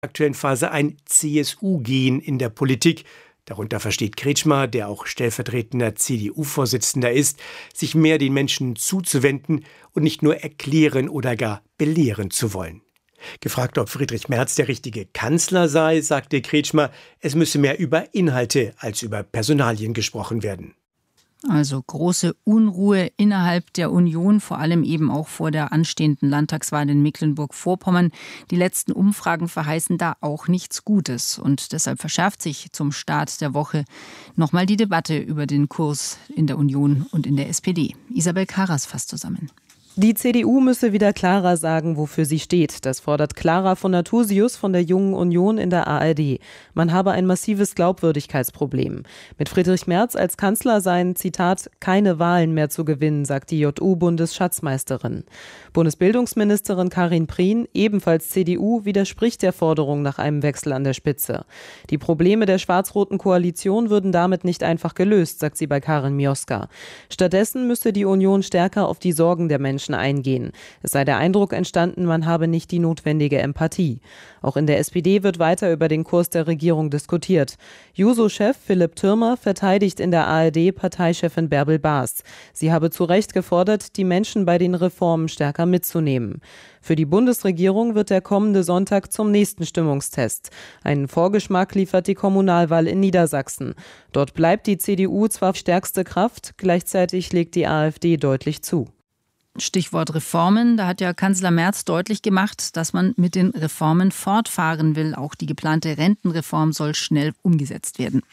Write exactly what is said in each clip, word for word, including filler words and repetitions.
aktuellen Phase ein C S U-Gen in der Politik. Darunter versteht Kretschmer, der auch stellvertretender C D U-Vorsitzender ist, sich mehr den Menschen zuzuwenden und nicht nur erklären oder gar belehren zu wollen. Gefragt, ob Friedrich Merz der richtige Kanzler sei, sagte Kretschmer, es müsse mehr über Inhalte als über Personalien gesprochen werden. Also große Unruhe innerhalb der Union, vor allem eben auch vor der anstehenden Landtagswahl in Mecklenburg-Vorpommern. Die letzten Umfragen verheißen da auch nichts Gutes. Und deshalb verschärft sich zum Start der Woche nochmal die Debatte über den Kurs in der Union und in der S P D. Isabel Karas fasst zusammen. Die C D U müsse wieder klarer sagen, wofür sie steht. Das fordert Clara von Nathusius von der Jungen Union in der A R D. Man habe ein massives Glaubwürdigkeitsproblem. Mit Friedrich Merz als Kanzler seien, Zitat, keine Wahlen mehr zu gewinnen, sagt die J U-Bundesschatzmeisterin. Bundesbildungsministerin Karin Prien, ebenfalls C D U, widerspricht der Forderung nach einem Wechsel an der Spitze. Die Probleme der schwarz-roten Koalition würden damit nicht einfach gelöst, sagt sie bei Karin Mioska. Stattdessen müsse die Union stärker auf die Sorgen der Menschen eingehen. Es sei der Eindruck entstanden, man habe nicht die notwendige Empathie. Auch in der S P D wird weiter über den Kurs der Regierung diskutiert. Juso-Chef Philipp Thürmer verteidigt in der A R D Parteichefin Bärbel Baas. Sie habe zu Recht gefordert, die Menschen bei den Reformen stärker mitzunehmen. Für die Bundesregierung wird der kommende Sonntag zum nächsten Stimmungstest. Einen Vorgeschmack liefert die Kommunalwahl in Niedersachsen. Dort bleibt die C D U zwar stärkste Kraft, gleichzeitig legt die AfD deutlich zu. Stichwort Reformen. Da hat ja Kanzler Merz deutlich gemacht, dass man mit den Reformen fortfahren will. Auch die geplante Rentenreform soll schnell umgesetzt werden.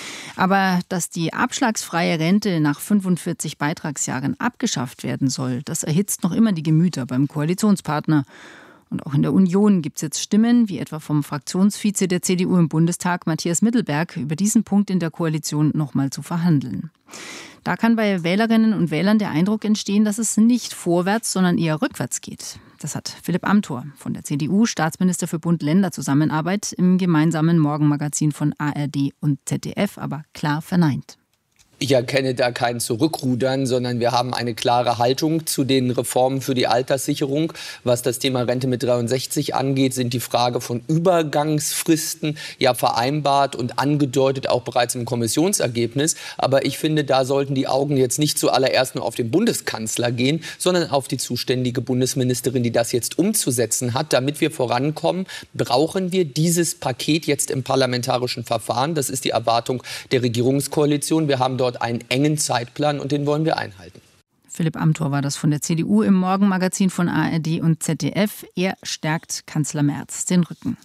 Aber dass die abschlagsfreie Rente nach fünfundvierzig Beitragsjahren abgeschafft werden soll, das erhitzt noch immer die Gemüter beim Koalitionspartner. Und auch in der Union gibt es jetzt Stimmen, wie etwa vom Fraktionsvize der C D U im Bundestag, Matthias Mittelberg, über diesen Punkt in der Koalition nochmal zu verhandeln. Da kann bei Wählerinnen und Wählern der Eindruck entstehen, dass es nicht vorwärts, sondern eher rückwärts geht. Das hat Philipp Amthor von der C D U, Staatsminister für Bund-Länder-Zusammenarbeit, im gemeinsamen Morgenmagazin von A R D und Z D F aber klar verneint. Ich erkenne da kein Zurückrudern, sondern wir haben eine klare Haltung zu den Reformen für die Alterssicherung. Was das Thema Rente mit dreiundsechzig angeht, sind die Frage von Übergangsfristen ja vereinbart und angedeutet auch bereits im Kommissionsergebnis. Aber ich finde, da sollten die Augen jetzt nicht zuallererst nur auf den Bundeskanzler gehen, sondern auf die zuständige Bundesministerin, die das jetzt umzusetzen hat. Damit wir vorankommen, brauchen wir dieses Paket jetzt im parlamentarischen Verfahren. Das ist die Erwartung der Regierungskoalition. Wir haben dort einen engen Zeitplan und den wollen wir einhalten. Philipp Amthor war das von der C D U im Morgenmagazin von A R D und Z D F. Er stärkt Kanzler Merz den Rücken.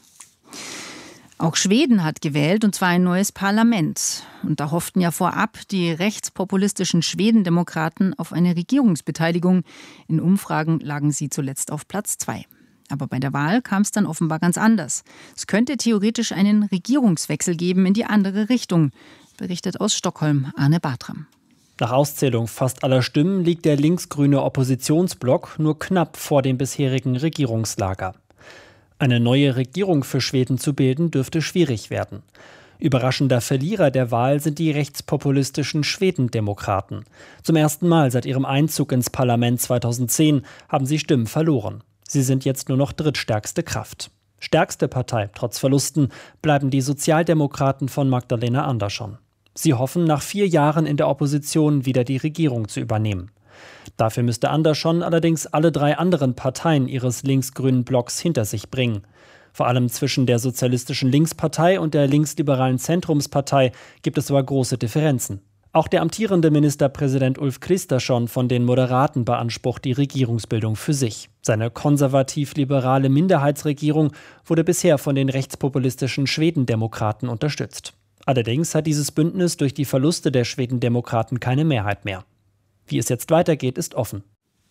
Auch Schweden hat gewählt, und zwar ein neues Parlament. Und da hofften ja vorab die rechtspopulistischen Schwedendemokraten auf eine Regierungsbeteiligung. In Umfragen lagen sie zuletzt auf Platz zwei. Aber bei der Wahl kam es dann offenbar ganz anders. Es könnte theoretisch einen Regierungswechsel geben in die andere Richtung, berichtet aus Stockholm Arne Bartram. Nach Auszählung fast aller Stimmen liegt der linksgrüne Oppositionsblock nur knapp vor dem bisherigen Regierungslager. Eine neue Regierung für Schweden zu bilden, dürfte schwierig werden. Überraschender Verlierer der Wahl sind die rechtspopulistischen Schwedendemokraten. Zum ersten Mal seit ihrem Einzug ins Parlament zweitausendzehn haben sie Stimmen verloren. Sie sind jetzt nur noch drittstärkste Kraft. Stärkste Partei, trotz Verlusten, bleiben die Sozialdemokraten von Magdalena Andersson. Sie hoffen, nach vier Jahren in der Opposition wieder die Regierung zu übernehmen. Dafür müsste Andersson allerdings alle drei anderen Parteien ihres linksgrünen Blocks hinter sich bringen. Vor allem zwischen der Sozialistischen Linkspartei und der linksliberalen Zentrumspartei gibt es aber große Differenzen. Auch der amtierende Ministerpräsident Ulf Kristersson von den Moderaten beansprucht die Regierungsbildung für sich. Seine konservativ-liberale Minderheitsregierung wurde bisher von den rechtspopulistischen Schwedendemokraten unterstützt. Allerdings hat dieses Bündnis durch die Verluste der Schwedendemokraten keine Mehrheit mehr. Wie es jetzt weitergeht, ist offen.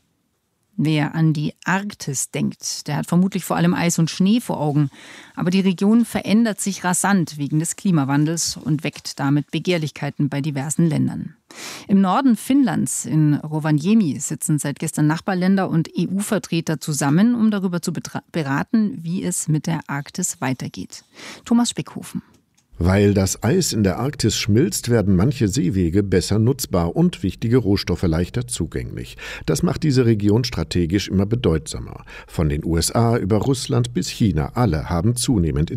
Wer an die Arktis denkt, der hat vermutlich vor allem Eis und Schnee vor Augen. Aber die Region verändert sich rasant wegen des Klimawandels und weckt damit Begehrlichkeiten bei diversen Ländern. Im Norden Finnlands, in Rovaniemi, sitzen seit gestern Nachbarländer und E U-Vertreter zusammen, um darüber zu betra- beraten, wie es mit der Arktis weitergeht. Thomas Speckhofen. Weil das Eis in der Arktis schmilzt, werden manche Seewege besser nutzbar und wichtige Rohstoffe leichter zugänglich. Das macht diese Region strategisch immer bedeutsamer. Von den U S A über Russland bis China, alle haben zunehmend